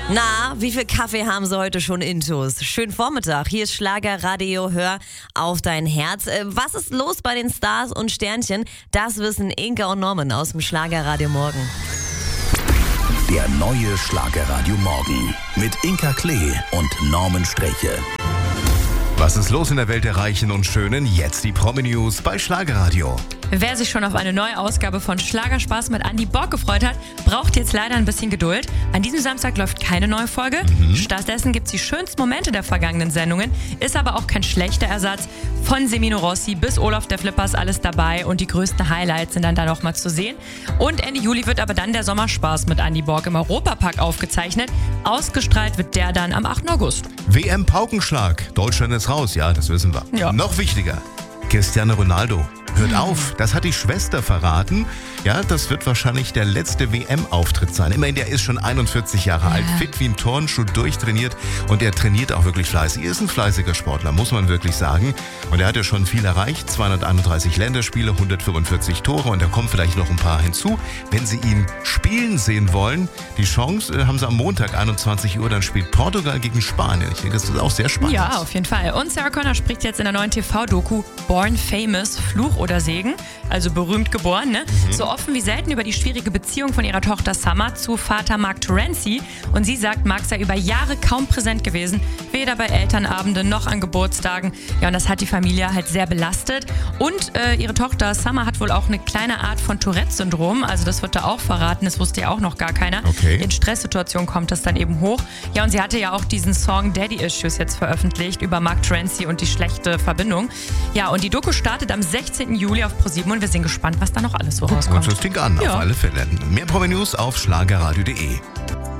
Na, wie viel Kaffee haben Sie heute schon intus? Schönen Vormittag. Hier ist Schlagerradio. Hör auf dein Herz. Was ist los bei den Stars und Sternchen? Das wissen Inka und Norman aus dem Schlagerradio Morgen. Der neue Schlagerradio Morgen mit Inka Klee und Norman Streche. Was ist los in der Welt der Reichen und Schönen? Jetzt die Promi-News bei Schlagerradio. Wer sich schon auf eine neue Ausgabe von Schlagerspaß mit Andy Borg gefreut hat, braucht jetzt leider ein bisschen Geduld. An diesem Samstag läuft keine neue Folge. Stattdessen gibt es die schönsten Momente der vergangenen Sendungen. Ist aber auch kein schlechter Ersatz. Von Semino Rossi bis Olaf der Flipper ist alles dabei und die größten Highlights sind dann da noch mal zu sehen. Und Ende Juli wird aber dann der Sommerspaß mit Andy Borg im Europapark aufgezeichnet. Ausgestrahlt wird der dann am 8. August. WM-Paukenschlag. Deutschland ist raus, ja, das wissen wir. Ja. Noch wichtiger, Cristiano Ronaldo. Hört auf, das hat die Schwester verraten. Ja, das wird wahrscheinlich der letzte WM-Auftritt sein. Immerhin, der ist schon 41 Jahre alt, fit wie ein Turnschuh, durchtrainiert und er trainiert auch wirklich fleißig. Er ist ein fleißiger Sportler, muss man wirklich sagen. Und er hat ja schon viel erreicht, 231 Länderspiele, 145 Tore und da kommen vielleicht noch ein paar hinzu. Wenn Sie ihn spielen sehen wollen, die Chance haben Sie am Montag, 21 Uhr, dann spielt Portugal gegen Spanien. Ich denke, das ist auch sehr spannend. Ja, auf jeden Fall. Und Sarah Connor spricht jetzt in der neuen TV-Doku Born Famous, Fluch oder Segen, also berühmt geboren, ne? So offen wie selten über die schwierige Beziehung von ihrer Tochter Summer zu Vater Mark Terenzi. Und sie sagt, Mark sei über Jahre kaum präsent gewesen, weder bei Elternabenden noch an Geburtstagen. Ja, und das hat die Familie halt sehr belastet. Und ihre Tochter Summer hat wohl auch eine kleine Art von Tourette-Syndrom, also das wird da auch verraten, das wusste ja auch noch gar keiner. Okay. In Stresssituationen kommt das dann eben hoch. Ja, und sie hatte ja auch diesen Song Daddy Issues jetzt veröffentlicht über Mark Terenzi und die schlechte Verbindung. Ja, und die Doku startet am 16. Juli auf ProSieben und wir sind gespannt, was da noch alles so rauskommt. Und das Ding an, Ja. auf alle Fälle. Mehr Promi-News auf schlagerradio.de.